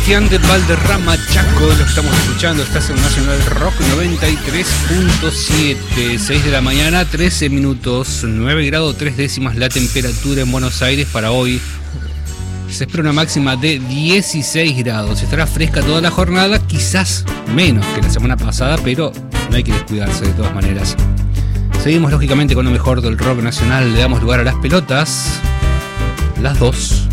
Sebastián de Valderrama, Chaco, lo estamos escuchando. Estás en Nacional Rock 93.7, 6 de la mañana, 13 minutos, 9 grados 3 décimas la temperatura en Buenos Aires para hoy. Se espera una máxima de 16 grados. Estará fresca toda la jornada, quizás menos que la semana pasada, pero no hay que descuidarse de todas maneras. Seguimos lógicamente con lo mejor del rock nacional. Le damos lugar a las pelotas, las dos.